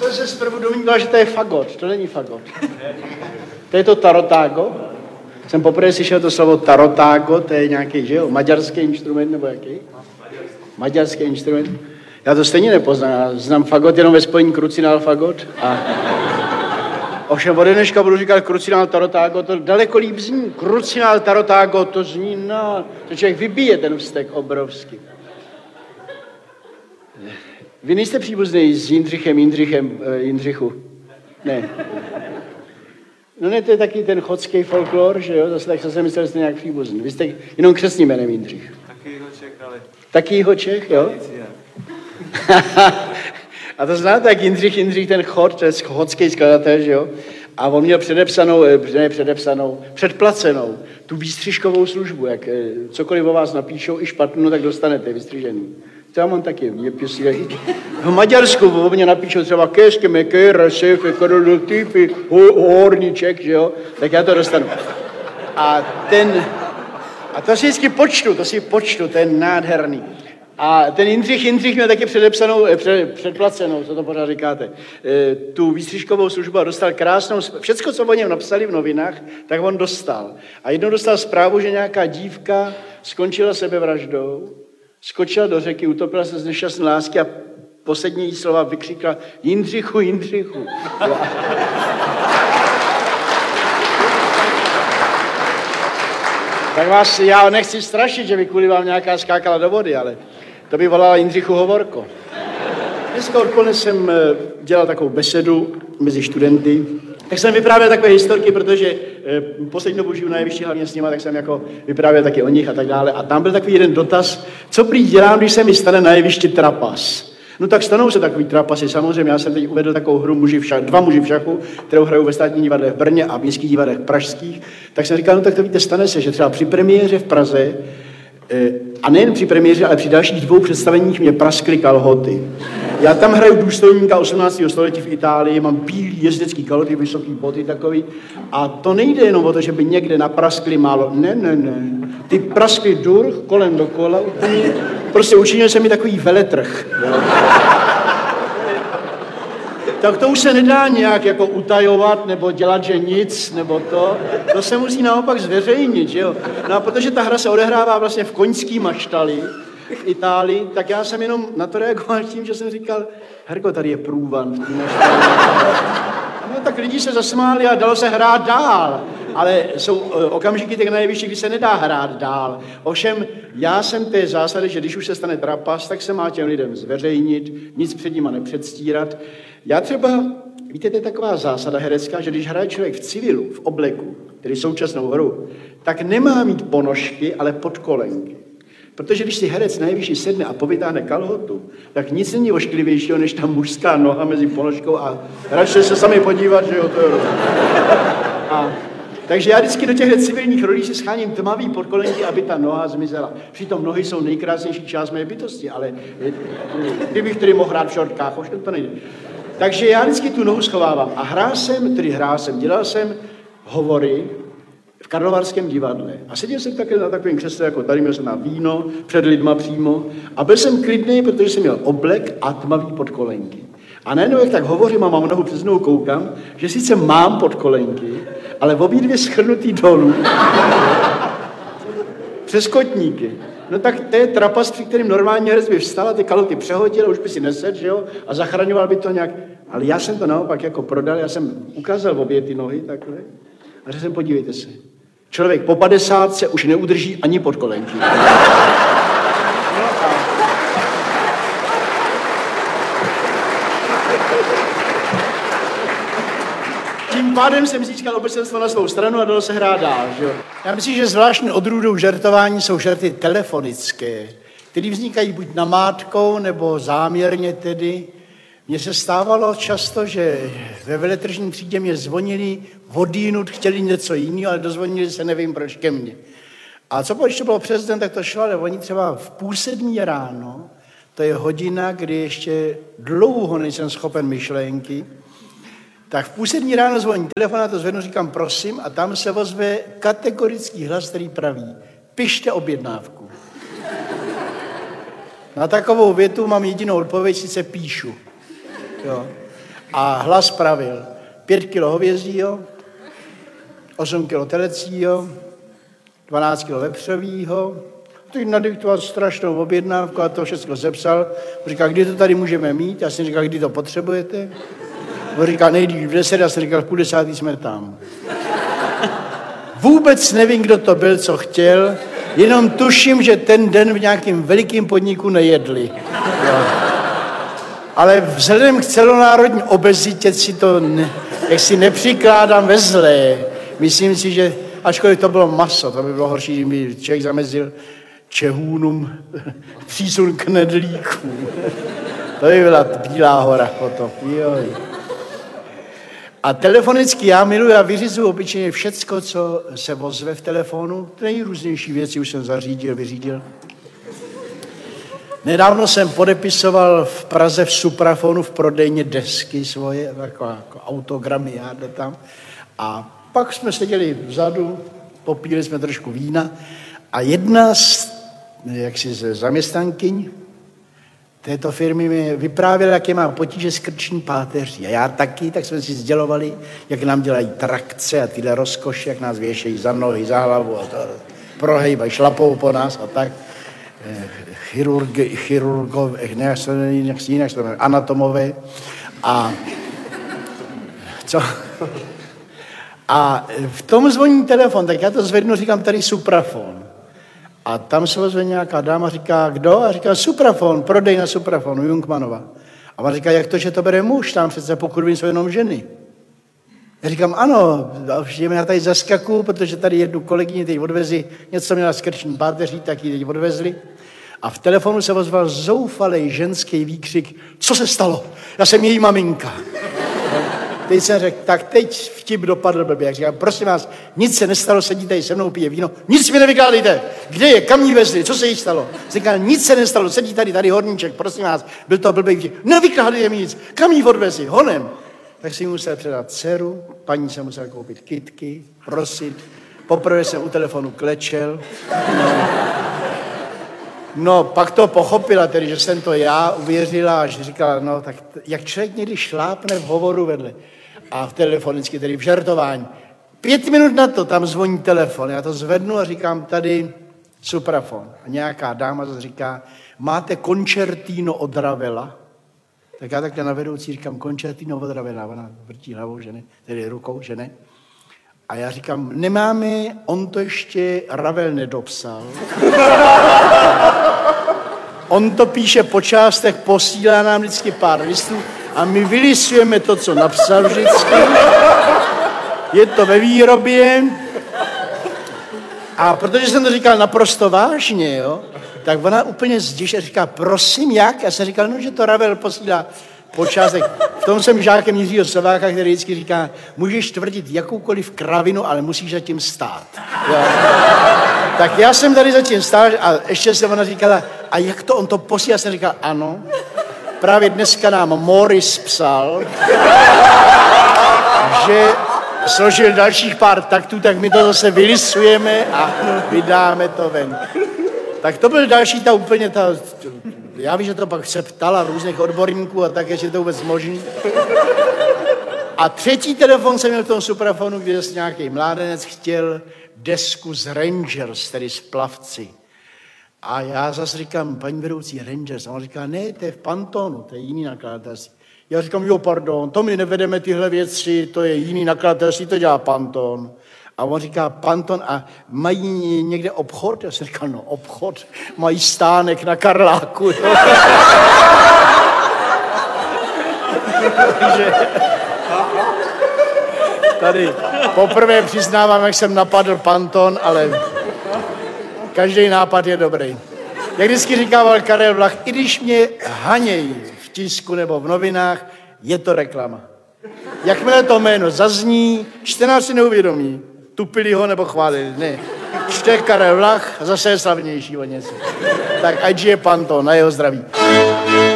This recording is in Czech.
jsem se zprvu domníval, že to je fagot. To není fagot. To je to tarotágo. Jsem poprvé slyšel to slovo tarotágo, to je nějaký, že jo, maďarský instrument nebo jaký? Maďarský instrument. Já to stejně nepoznám. Já znám fagot jenom ve spojení krucinál fagot. Ovšem ode dneška budu říkat krucinál tarotágo, to daleko líp zní. Krucinál tarotágo, to zní, no, to člověk vybije ten vztek obrovský. Vy nejste příbuzný s Jindřichu? Ne. No ne, to je taky ten chodský folklor, že jo, zase tak jsem myslel, že jste nějak příbuzný. Vy jste jenom křestním jménem Jindřich. Taky jeho Čech, ale... Taky jeho Čech, jo? A to znáte, jak Jindřich ten chod, to je chodský skladatel, že jo? A on měl předplacenou tu výstřižkovou službu, jak cokoliv o vás napíšou, i špatnou, tak dostanete vystřižený. To já mám taky, v Maďarsku o mě napíšou třeba kéřky, mekér, šéfe, typy, horníček, že jo? Tak já to dostanu. A to si vždycky počtu, to je nádherný. A ten Jindřich měl taky předplacenou, co to pořád říkáte, tu výstřižkovou službu a dostal krásnou, všecko, co o něm napsali v novinách, tak on dostal. A jednou dostal zprávu, že nějaká dívka skončila sebevraždou, skočila do řeky, utopila se z nešťastné lásky a poslední slova vykřikla Jindřichu. Tak vás, já nechci strašit, že by kvůli vám nějaká skákala do vody, ale to by volala Jindřichu Hovorko. Dneska odpoledne jsem dělal takovou besedu mezi studenty, tak jsem vyprávěl takové historky, protože poslední dobu žiju na jevišti hlavně s nima, tak jsem jako vyprávěl taky o nich a tak dále. A tam byl takový jeden dotaz, co prý dělám, když se mi stane na jevišti trapas. No tak stanou se takový trapasy, samozřejmě. Já jsem teď uvedl takovou hru Dva muži v šachu, kterou hrajou ve Státním divadle v Brně a v Městských divadlech pražských. Tak jsem říkal, no tak to víte, stane se, že třeba při premiéře v Praze, a nejen při premiéře, ale při dalších 2 představeních mě praskly kalhoty. Já tam hraju důstojníka 18. století v Itálii, mám bílý jezdecký kalhoty, vysoký boty takový. A to nejde jenom o to, že by někde napraskly málo. Ne. Ty praskly durch, kolem dokola, úplně. Prostě učinil jsem mi takový veletrh. Tak to už se nedá nějak jako utajovat, nebo dělat, že nic, nebo to. To se musí naopak zveřejnit, že jo. No a protože ta hra se odehrává vlastně v koňský maštali v Itálii, tak já jsem jenom na to reagoval tím, že jsem říkal, Herko, tady je průvan v té maštali. No tak lidi se zasmáli a dalo se hrát dál. Ale jsou okamžiky tak na jevišti, kdy se nedá hrát dál. Ovšem, já jsem té zásady, že když už se stane trapas, tak se má těm lidem zveřejnit, nic před nima nepředstírat. Já třeba, víte, to je taková zásada herecká, že když hraje člověk v civilu, v obleku, tedy současnou hru, tak nemá mít ponožky, ale podkolenky. Protože když si herec na jevišti sedne a povytáhne kalhotu, tak nic není ošklivějšího, než ta mužská noha mezi ponožkou a radši se sami podívat, že jo, to je takže já vždycky do těchto civilních rolí si scháním tmavý podkolenky, aby ta noha zmizela. Přitom nohy jsou nejkrásnější část mé bytosti, ale kdybych tedy mohl hrát v šortkách, už to nejde. Takže já vždycky tu nohu schovávám. A dělal jsem hovory v Karlovarském divadle. A seděl jsem také na takovém křesle, jako tady, měl jsem na víno, před lidma přímo. A byl jsem klidný, protože jsem měl oblek a tmavý podkolenky. A najednou, jak tak hovořím a mám nohu přes nohu, koukám, že sice mám podkolenky, ale obě dvě schrnutý dolů přes kotníky. No tak to je trapas, při kterým normálně herec by vstal a ty kalhoty přehodil, už by si nesed, že jo, a zachraňoval by to nějak. Ale já jsem to naopak jako prodal, já jsem ukázal obě ty nohy takhle a řekl jsem, podívejte se, člověk po 50 se už neudrží ani podkolenky. Tím pádem jsem získal obecenstvo na svou stranu a dalo se hrát dál. Že? Já myslím, že zvláštní odrůdou žertování jsou žerty telefonické, které vznikají buď namátkou, nebo záměrně tedy. Mně se stávalo často, že ve veletržní třídě mě zvonili odjinud, chtěli něco jiného, ale dozvonili se, nevím proč, ke mně. A co když to bylo přes den, tak to šlo, ale oni třeba v 6:30 ráno, to je hodina, kdy ještě dlouho nejsem schopen myšlenky, tak v 6:30 ráno zvoní telefon, a to zvednu, říkám prosím, a tam se ozve kategorický hlas, který praví, pište objednávku. Na takovou větu mám jedinou odpověď, sice píšu. Jo. A hlas pravil 5 kilo hovězího, 8 kilo telecího, 12 kilo vepřovýho. Teď nadiktoval strašnou objednávku a to všechno sepsal. Říká, kdy to tady můžeme mít? Já jsem říkal, kdy to potřebujete? On říká, nejdřív v 10, já jsem říkal, v 50 jsme tam. Vůbec nevím, kdo to byl, co chtěl, jenom tuším, že ten den v nějakém velikém podniku nejedli. Jo. Ale vzhledem k celonárodní obezitě si to jaksi nepřikládám ve zlé. Myslím si, že ačkoliv to bylo maso, to by bylo horší, kdyby člověk zamezil Čehůnům přísun knedlíků. To by byla Bílá hora potom. Joj. A telefonicky já miluji a vyřizuju obyčejně všecko, co se ozve v telefonu. Nejrůznější věci už jsem vyřídil. Nedávno jsem podepisoval v Praze v Suprafonu v prodejně desky svoje, jako autogramy jáde tam. A pak jsme seděli vzadu, popíli jsme trošku vína a jedna ze zaměstnankyň této firmy mi vyprávěla, jaké má potíže s krční páteří. A já taky, tak jsme si sdělovali, jak nám dělají trakce a tyhle rozkoše, jak nás věšejí za nohy, za hlavu a to prohejbají, šlapou po nás a tak. Chirurgové, anatomové a co? A v tom zvoní telefon, tak já to zvednu, říkám tady Suprafon. A tam se ozve nějaká dáma, říká, kdo? A říká, Suprafon, prodej na Suprafonu, Jungmanova. A on říká, jak to, že to bere muž, tam přece pokud vím, jsou jenom ženy. Já říkám, ano, já tady zaskakuju, protože tady jednu kolegyni teď odvezli, něco měla s krční páteří, tak ji teď odvezli. A v telefonu se ozval zoufalej ženský výkřik, co se stalo? Já jsem její maminka. Teď jsem řekl, tak teď vtip dopadl blbě. Jak říkám, prosím vás, nic se nestalo, sedí tady se mnou, pije víno, nic mi nevykládejte. Kde je, kam jí vezli, co se jí stalo? Říkal, nic se nestalo, sedí tady horníček, prosím vás, byl to blbý vtip. Nevykládejte mi nic, kam jí odvezli, honem. Tak si musel předat dceru, paní se musel koupit kytky, prosit. Poprvé jsem u telefonu klečel. No, pak to pochopila, tedy, že jsem to já uvěřila, až říkala, no, tak jak člověk někdy šlápne v hovoru vedle a v telefonicky, tedy v žartování. 5 minut na to tam zvoní telefon, já to zvednu a říkám tady Suprafon. A nějaká dáma zase říká, máte koncertino od Ravela? Tak já takhle na vedoucí říkám, koncertino od Ravela, ona vrtí hlavou, že ne, tedy rukou, že ne. A já říkám, nemáme, on to ještě Ravel nedopsal. On to píše po částech, posílá nám vždycky pár listů a my vylisujeme to, co napsal vždycky. Je to ve výrobě. A protože jsem to říkal naprosto vážně, jo, tak ona úplně zděšila říká, prosím, jak? Já jsem říkal, no, že to Ravel posílá po částech. V tom jsem žákem Jiřího Sováka, který vždycky říká, můžeš tvrdit jakoukoliv kravinu, ale musíš za tím stát. Jo. Tak já jsem tady zatím stál a ještě se ona říkala, a jak to on to posílá? Já jsem říkal, ano. Právě dneska nám Morris psal, že složil dalších pár taktů, tak my to zase vylisujeme a vydáme to ven. Tak to byl další já vím, že to pak se ptala různých odborníků a tak, jestli to vůbec možný. A třetí telefon jsem měl v tom Suprafonu, kde zase nějaký mládenec chtěl desku z Rangers, tedy z plavci. A já zase říkám, paní vedoucí, Rangers. A on říká, ne, to je v Pantonu, to je jiný nakladatelství. Já říkám, jo, pardon, to my nevedeme tyhle věci, to je jiný nakladatelství, to dělá Panton. A on říká, Panton, a mají někde obchod? Já jsem říkal, no obchod, mají stánek na Karláku. Jo. Takže tady poprvé přiznávám, jak jsem napadl Panton, ale každý nápad je dobrý. Jak vždycky říkával Karel Vlach, i když mě hanějí v tisku nebo v novinách, je to reklama. Jakmile to jméno zazní, čtenář si neuvědomí, tupili ho nebo chválili. Ne. Čte Karel Vlach, zase je slavnější o něco. Tak ať je Panton, na jeho zdraví.